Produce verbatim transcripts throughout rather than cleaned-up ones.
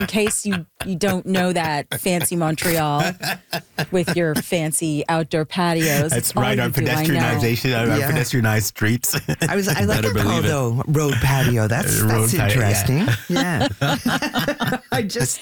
in case you, you don't know that fancy Montreal with your fancy outdoor patios. That's right, our pedestrianization, our Yeah. pedestrianized streets. I was I like Better the call believe it. though, road patio. That's Road that's patio, yeah. interesting. Yeah. I just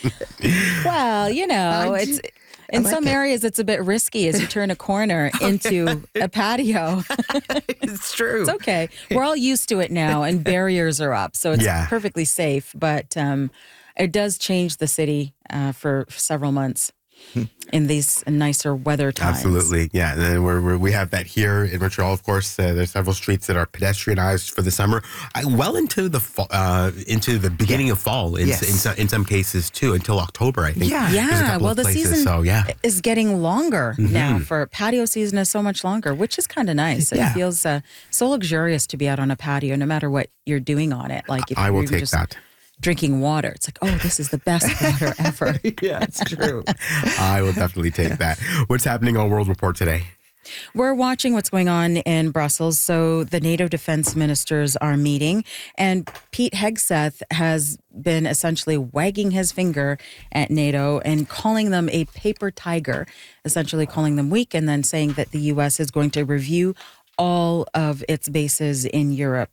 Well, you know, I it's do- in like some it. areas it's a bit risky as you turn a corner into a patio. it's true. It's okay. We're all used to it now, and barriers are up, so it's Yeah. perfectly safe. But um, it does change the city uh, for several months in these nicer weather times. Absolutely, yeah. And then we're, we're, we have that here in Montreal, of course. Uh, there's several streets that are pedestrianized for the summer, I, well into the fall, uh, into the beginning of fall. In, Yes. in, some, in some cases too, until October, I think. Yeah. There's a Yeah, couple well, of the places, season So yeah, is getting longer now. For patio season is so much longer, which is kind of nice. Yeah. It feels uh, so luxurious to be out on a patio, no matter what you're doing on it. Like if I you're will even take just that. drinking water, it's like, oh, this is the best water ever. Yeah, it's true. I will definitely take that. What's happening on World Report today? We're watching what's going on in Brussels. So the NATO defense ministers are meeting, and Pete Hegseth has been essentially wagging his finger at NATO and calling them a paper tiger, essentially calling them weak, and then saying that the U S is going to review all of its bases in Europe.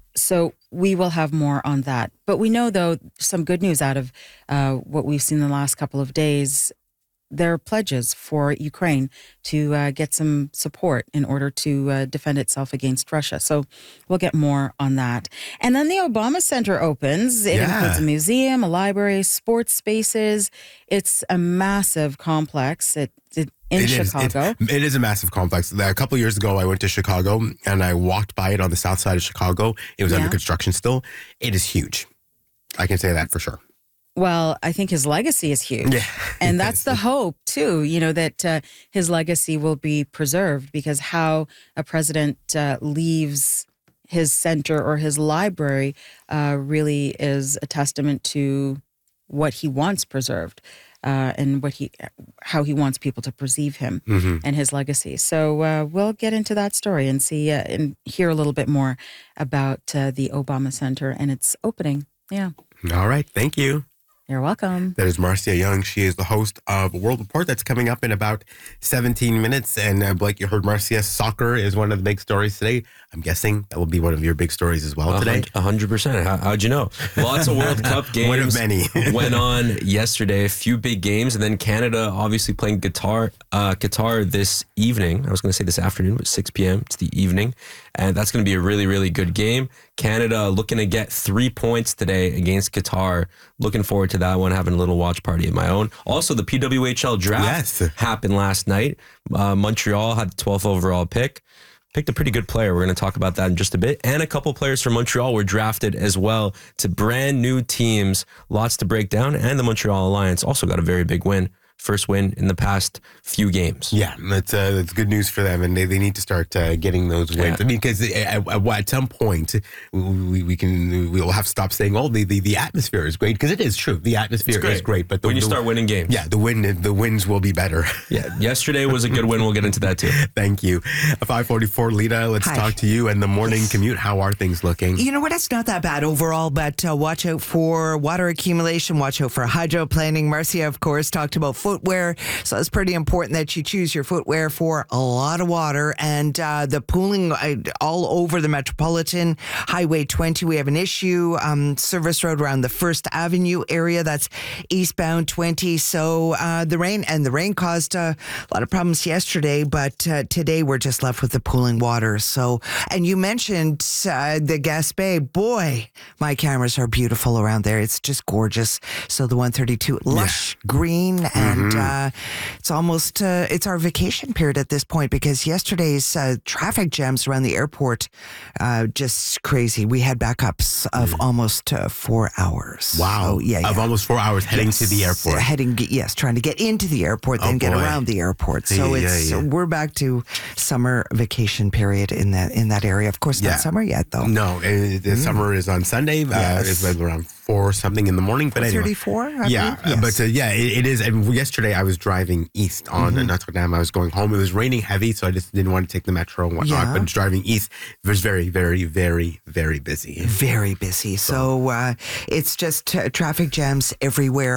So we will have more on that. But we know, though, some good news out of uh, what we've seen the last couple of days. There are pledges for Ukraine to uh, get some support in order to uh, defend itself against Russia. So we'll get more on that. And then the Obama Center opens. It Yeah. includes a museum, a library, sports spaces. It's a massive complex. It, it in It is- Chicago. it, it is a massive complex. A couple of years ago, I went to Chicago and I walked by it on the south side of Chicago. It was Yeah. under construction still. It is huge. I can say that for sure. Well, I think his legacy is huge. Yeah. And that's the hope, too, you know, that uh, his legacy will be preserved, because how a president uh, leaves his center or his library uh, really is a testament to what he wants preserved uh, and what he, how he wants people to perceive him and his legacy. So uh, we'll get into that story and see uh, and hear a little bit more about uh, the Obama Center and its opening. Yeah. All right. Thank you. You're welcome. That is Marcia Young. She is the host of World Report. That's coming up in about seventeen minutes. And uh, Blake, you heard Marcia. Soccer is one of the big stories today. I'm guessing that will be one of your big stories as well today. A hundred percent. How, how'd you know? Lots of World Cup games. One of many. went on yesterday. A few big games, and then Canada obviously playing Qatar. Uh, Qatar this evening. I was going to say this afternoon, but six p.m. It's the evening, and that's going to be a really, really good game. Canada looking to get three points today against Qatar. Looking forward to that one. Having a little watch party of my own. Also, the P W H L draft Yes. happened last night. Uh, Montreal had the twelfth overall pick. Picked a pretty good player. We're going to talk about that in just a bit. And a couple players from Montreal were drafted as well to brand new teams. Lots to break down. And the Montreal Alliance also got a very big win. First win in the past few games. Yeah, that's uh, that's good news for them, and they, they need to start uh, getting those wins. Yeah. I mean, because at, at, at some point we, we can we'll have to stop saying, "Oh, the, the, the atmosphere is great," because it is true. The atmosphere is great, but the, when you the, start winning games, yeah, the win the wins will be better. yeah. Yesterday was a good win. We'll get into that too. Thank you. five forty-four, Lita. Let's Hi. talk to you and the morning commute. How are things looking? You know what? It's not that bad overall, but uh, watch out for water accumulation. Watch out for hydroplaning. Marcia, of course, talked about footwear. So it's pretty important that you choose your footwear for a lot of water. And uh, the pooling uh, all over the Metropolitan Highway twenty. We have an issue. Um, service road around the First Avenue area. That's eastbound twenty. So uh, the rain and the rain caused uh, a lot of problems yesterday, but uh, today we're just left with the pooling water. So, and you mentioned uh, the Gaspé. Boy, my cameras are beautiful around there. It's just gorgeous. So the one thirty-two, lush green, and uh, it's almost uh, it's our vacation period at this point, because yesterday's uh, traffic jams around the airport uh, just crazy. We had backups of almost uh, four hours. Wow. So, yeah, Of yeah. almost four hours heading Yes, to the airport. Heading, yes, trying to get into the airport, then Oh, get boy. around the airport. So Yeah, it's yeah. we're back to summer vacation period in that in that area. Of course, Yeah. not summer yet though. No, uh, the summer is on Sunday. Uh, Yes. It's around four something in the morning. But anyway. thirty-four, I Yeah, believe? Yes. but uh, yeah, it, it is. And yesterday I was driving east on Mm-hmm. Notre Dame. I was going home. It was raining heavy, so I just didn't want to take the metro and whatnot. Yeah. But driving east, it was very, very, very, very busy. Very busy. So uh, it's just uh, traffic jams everywhere.